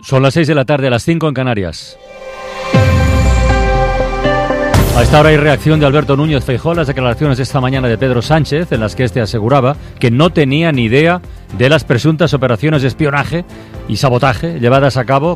Son las 6 de la tarde, las 5 en Canarias. A esta hora hay reacción de Alberto Núñez Feijóo a las declaraciones de esta mañana de Pedro Sánchez, en las que este aseguraba que no tenía ni idea de las presuntas operaciones de espionaje y sabotaje llevadas a cabo,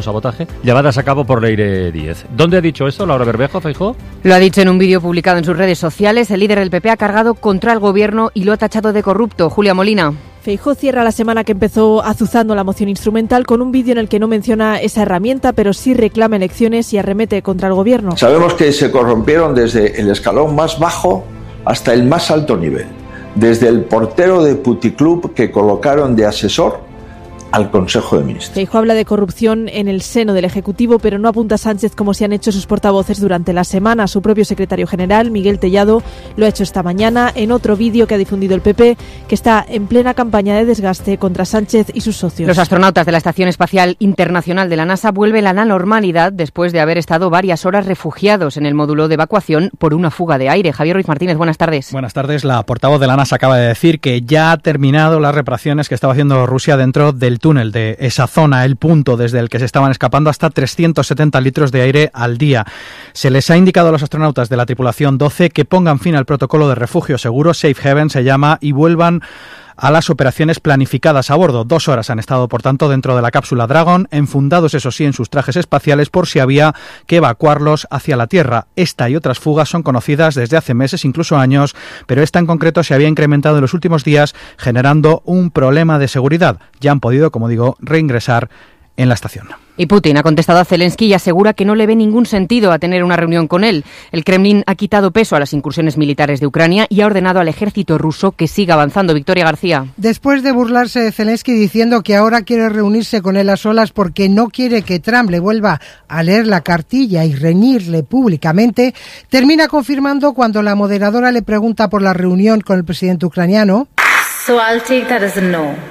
por Leire Díez. ¿Dónde ha dicho esto Laura Bermejo, Feijóo? Lo ha dicho en un vídeo publicado en sus redes sociales. El líder del PP ha cargado contra el gobierno y lo ha tachado de corrupto. Julia Molina. Feijóo cierra la semana que empezó azuzando la moción instrumental con un vídeo en el que no menciona esa herramienta, pero sí reclama elecciones y arremete contra el gobierno. Sabemos que se corrompieron desde el escalón más bajo hasta el más alto nivel, desde el portero de puticlub que colocaron de asesor al Consejo de Ministros. Feijóo habla de corrupción en el seno del Ejecutivo, pero no apunta a Sánchez como se han hecho sus portavoces durante la semana. Su propio secretario general, Miguel Tellado, lo ha hecho esta mañana en otro vídeo que ha difundido el PP, que está en plena campaña de desgaste contra Sánchez y sus socios. Los astronautas de la Estación Espacial Internacional de la NASA vuelven a la normalidad después de haber estado varias horas refugiados en el módulo de evacuación por una fuga de aire. Javier Ruiz Martínez, buenas tardes. Buenas tardes. La portavoz de la NASA acaba de decir que ya ha terminado las reparaciones que estaba haciendo Rusia dentro del túnel de esa zona, el punto desde el que se estaban escapando hasta 370 litros de aire al día. Se les ha indicado a los astronautas de la tripulación 12 que pongan fin al protocolo de refugio seguro, Safe Haven se llama, y vuelvan a las operaciones planificadas a bordo. 2 horas han estado, por tanto, dentro de la cápsula Dragon, enfundados, eso sí, en sus trajes espaciales por si había que evacuarlos hacia la Tierra. Esta y otras fugas son conocidas desde hace meses, incluso años, pero esta en concreto se había incrementado en los últimos días, generando un problema de seguridad. Ya han podido, como digo, reingresar en la estación. Y Putin ha contestado a Zelensky y asegura que no le ve ningún sentido a tener una reunión con él. El Kremlin ha quitado peso a las incursiones militares de Ucrania y ha ordenado al ejército ruso que siga avanzando. Victoria García. Después de burlarse de Zelensky diciendo que ahora quiere reunirse con él a solas porque no quiere que Trump le vuelva a leer la cartilla y reñirle públicamente, termina confirmando cuando la moderadora le pregunta por la reunión con el presidente ucraniano. So I'll take that as a no.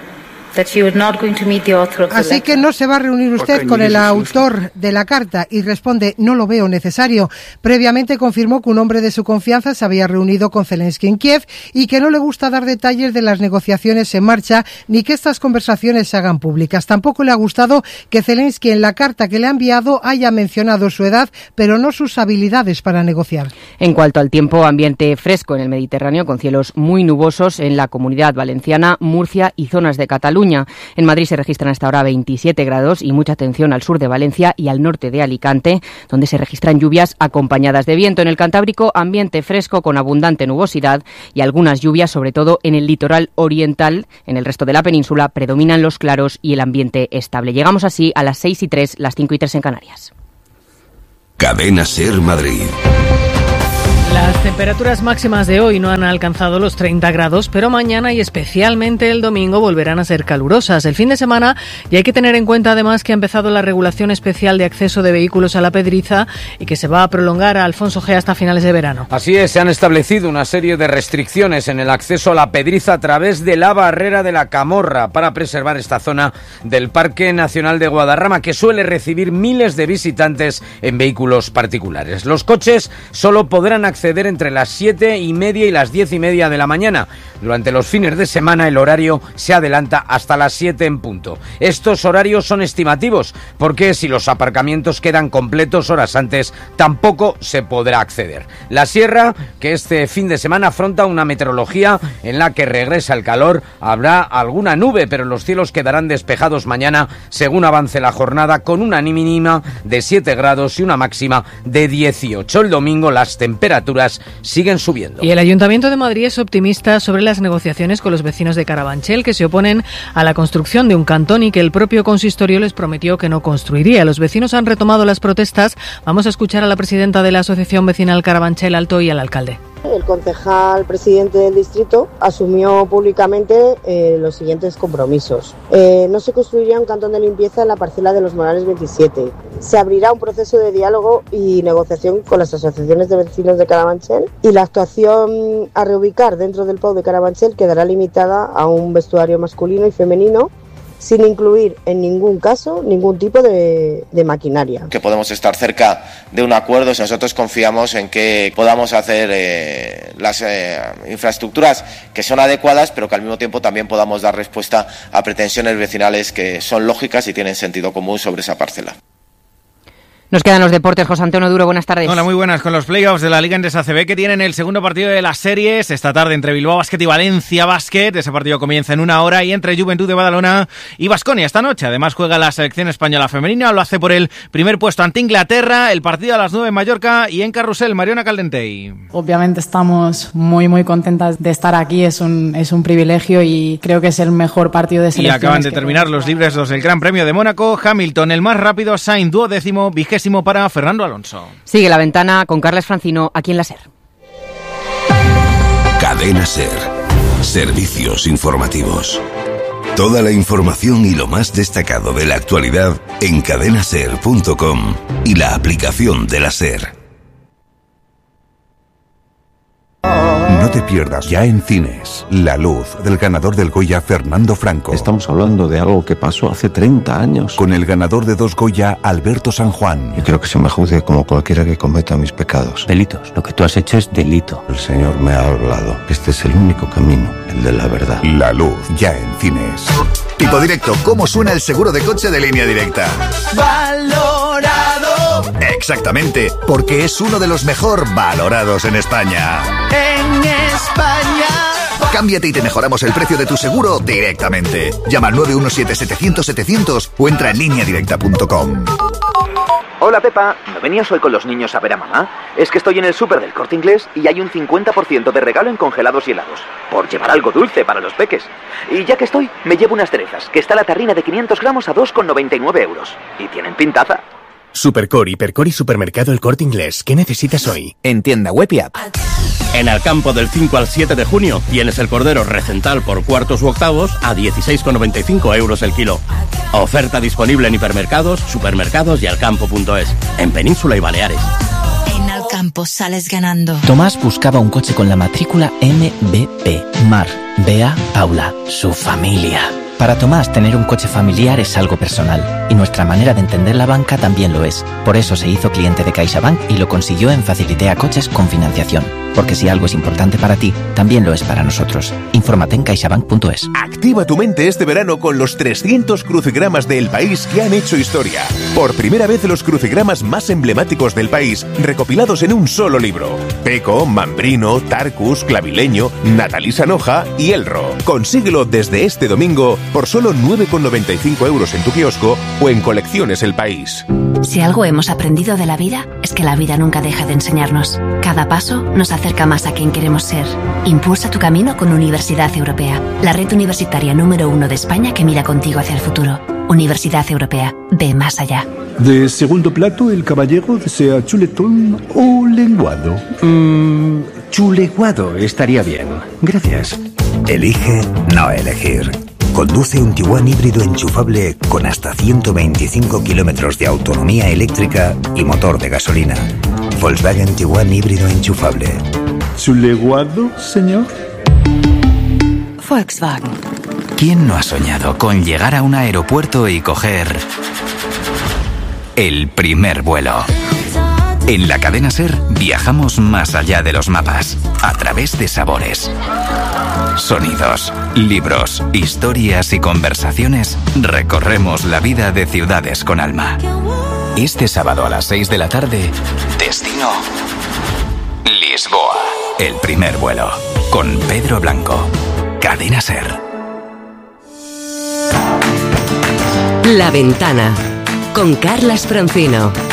Así que no se va a reunir usted con el autor de la carta, y responde: no lo veo necesario. Previamente confirmó que un hombre de su confianza se había reunido con Zelensky en Kiev y que no le gusta dar detalles de las negociaciones en marcha ni que estas conversaciones se hagan públicas. Tampoco le ha gustado que Zelensky en la carta que le ha enviado haya mencionado su edad, pero no sus habilidades para negociar. En cuanto al tiempo, ambiente fresco en el Mediterráneo con cielos muy nubosos en la Comunidad Valenciana, Murcia y zonas de Cataluña. En Madrid se registran hasta ahora 27 grados y mucha atención al sur de Valencia y al norte de Alicante, donde se registran lluvias acompañadas de viento. En el Cantábrico, ambiente fresco con abundante nubosidad y algunas lluvias, sobre todo en el litoral oriental. En el resto de la península predominan los claros y el ambiente estable. Llegamos así a las 6:03, las 5:03 en Canarias. Cadena SER Madrid. Las temperaturas máximas de hoy no han alcanzado los 30 grados, pero mañana y especialmente el domingo volverán a ser calurosas. El fin de semana, y hay que tener en cuenta además que ha empezado la regulación especial de acceso de vehículos a la Pedriza y que se va a prolongar a Alfonso G hasta finales de verano. Así es, se han establecido una serie de restricciones en el acceso a la Pedriza a través de la barrera de la Camorra para preservar esta zona del Parque Nacional de Guadarrama, que suele recibir miles de visitantes en vehículos particulares. Los coches solo podrán acceder entre las 7:30 y las 10:30 de la mañana. Durante los fines de semana el horario se adelanta hasta las 7 en punto. Estos horarios son estimativos porque si los aparcamientos quedan completos horas antes tampoco se podrá acceder. La Sierra, que este fin de semana afronta una meteorología en la que regresa el calor, habrá alguna nube, pero los cielos quedarán despejados mañana según avance la jornada, con una mínima de 7 grados y una máxima de 18. El domingo las temperaturas siguen subiendo. Y el Ayuntamiento de Madrid es optimista sobre las negociaciones con los vecinos de Carabanchel, que se oponen a la construcción de un cantón y que el propio consistorio les prometió que no construiría. Los vecinos han retomado las protestas. Vamos a escuchar a la presidenta de la Asociación Vecinal Carabanchel Alto y al alcalde. El concejal presidente del distrito asumió públicamente los siguientes compromisos. No se construiría un cantón de limpieza en la parcela de los Morales 27. Se abrirá un proceso de diálogo y negociación con las asociaciones de vecinos de Carabanchel, y la actuación a reubicar dentro del POU de Carabanchel quedará limitada a un vestuario masculino y femenino, sin incluir en ningún caso ningún tipo de maquinaria. Que podemos estar cerca de un acuerdo si nosotros confiamos en que podamos hacer las infraestructuras que son adecuadas, pero que al mismo tiempo también podamos dar respuesta a pretensiones vecinales que son lógicas y tienen sentido común sobre esa parcela. Nos quedan los deportes. José Antonio Duro, buenas tardes. Hola, muy buenas. Con los playoffs de la Liga Endesa ACB que tienen el segundo partido de las series esta tarde entre Bilbao Basket y Valencia Basket. Ese partido comienza en 1 hora, y entre Juventud de Badalona y Baskonia esta noche. Además juega la selección española femenina, lo hace por el primer puesto ante Inglaterra. El partido a las 9 en Mallorca y en Carrusel. Mariona Caldentey. Obviamente estamos muy contentas de estar aquí. Es un privilegio y creo que es el mejor partido de selecciones. Y acaban de terminar los libres del Gran Premio de Mónaco. Hamilton el más rápido, Sainz 12º, 20º para Fernando Alonso. Sigue La Ventana con Carles Francino aquí en la SER. Cadena SER. Servicios informativos. Toda la información y lo más destacado de la actualidad en cadenaser.com y la aplicación de la SER. No te pierdas ya en cines La Luz, del ganador del Goya Fernando Franco. Estamos hablando de algo que pasó hace 30 años. Con el ganador de 2 Goya, Alberto San Juan. Yo quiero que se me juzgue como cualquiera que cometa mis pecados. Delitos. Lo que tú has hecho es delito. El Señor me ha hablado. Este es el único camino, el de la verdad. La Luz, ya en cines. Tipo Directo, ¿cómo suena el seguro de coche de Línea Directa? ¡Valorado! Exactamente, porque es uno de los mejor valorados en España. En España. Cámbiate y te mejoramos el precio de tu seguro directamente. Llama al 917-700-700 o entra en lineadirecta.com. Hola Pepa, ¿no venías hoy con los niños a ver a mamá? Es que estoy en el súper del Corte Inglés y hay un 50% de regalo en congelados y helados, por llevar algo dulce para los peques. Y ya que estoy, me llevo unas cerezas, que está la tarrina de 500 gramos a 2,99 euros. Y tienen pintaza. Supercore, Hipercore y Supermercado El Corte Inglés. ¿Qué necesitas hoy? En tienda web y app. En Alcampo del 5 al 7 de junio tienes el cordero recental por cuartos u octavos a 16,95 euros el kilo. Oferta disponible en hipermercados, supermercados y alcampo.es. En Península y Baleares. En Alcampo sales ganando. Tomás buscaba un coche con la matrícula MBP. Mar, Bea, Paula, su familia. Para Tomás, tener un coche familiar es algo personal, y nuestra manera de entender la banca también lo es. Por eso se hizo cliente de CaixaBank y lo consiguió en Facilitea Coches con financiación. Porque si algo es importante para ti, también lo es para nosotros. Infórmate en caixabank.es. Activa tu mente este verano con los 300 crucigramas del país que han hecho historia. Por primera vez los crucigramas más emblemáticos del país, recopilados en un solo libro. Peco, Mambrino, Tarcus, Clavileño, Natalí Sanoja y Elro. Consíguelo desde este domingo por solo 9,95 euros en tu kiosco o en Colecciones El País. Si algo hemos aprendido de la vida, es que la vida nunca deja de enseñarnos. Cada paso nos acerca más a quien queremos ser. Impulsa tu camino con Universidad Europea, la red universitaria número 1 de España que mira contigo hacia el futuro. Universidad Europea, ve más allá. De segundo plato, el caballero desea chuletón o lenguado. Chuleguado estaría bien. Gracias. Elige no elegir. Conduce un Tiguan híbrido enchufable con hasta 125 kilómetros de autonomía eléctrica y motor de gasolina. Volkswagen Tiguan híbrido enchufable. ¿Chuleguado, señor? Volkswagen. ¿Quién no ha soñado con llegar a un aeropuerto y coger el primer vuelo? En la cadena SER viajamos más allá de los mapas, a través de sabores, sonidos, libros, historias y conversaciones. Recorremos la vida de ciudades con alma. Este sábado a las 6 de la tarde, destino Lisboa. El primer vuelo, con Pedro Blanco. Cadena SER. La Ventana, con Carlas Francino.